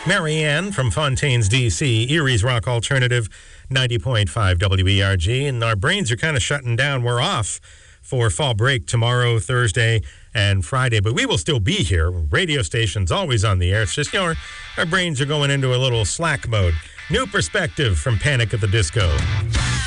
Marianne from Fontaine's, D.C., Erie's Rock Alternative, 90.5 WERG. And our brains are kind of shutting down. We're off for fall break tomorrow, Thursday, and Friday. But we will still be here. Radio station's always on the air. It's just, our brains are going into a little slack mode. New Perspective from Panic at the Disco.